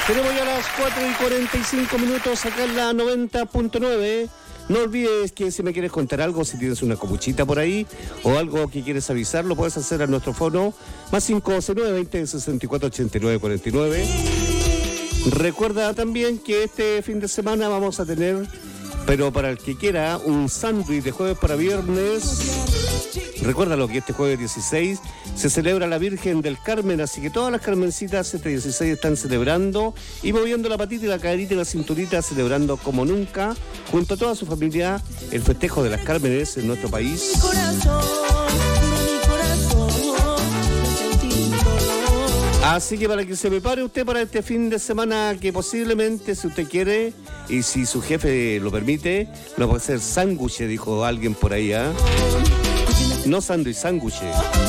Tenemos ya las 4:45 acá en la 90.9. No olvides que si me quieres contar algo, si tienes una copuchita por ahí o algo que quieres avisar, lo puedes hacer a nuestro fono más 569 64 89 49. Recuerda también que este fin de semana vamos a tener, pero para el que quiera, un sándwich de jueves para viernes. Recuérdalo que este jueves 16 se celebra la Virgen del Carmen, así que todas las carmencitas este 16 están celebrando y moviendo la patita y la caderita y la cinturita, celebrando como nunca, junto a toda su familia, el festejo de las Cármenes en nuestro país. Así que para que se prepare usted para este fin de semana, que posiblemente, si usted quiere y si su jefe lo permite, lo puede hacer sándwich, dijo alguien por ahí, ¿ah? No sándwich, sándwich.